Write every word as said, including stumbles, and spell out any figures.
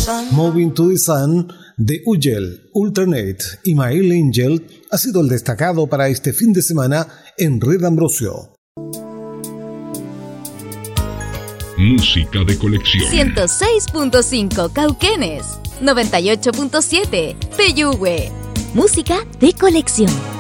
Moving to the Sun de Ugel, Ultranate y Mael Angel ha sido el destacado para este fin de semana en Red Ambrosio. Música de colección. ciento seis punto cinco Cauquenes, noventa y ocho punto siete Peyúgue. Música de colección.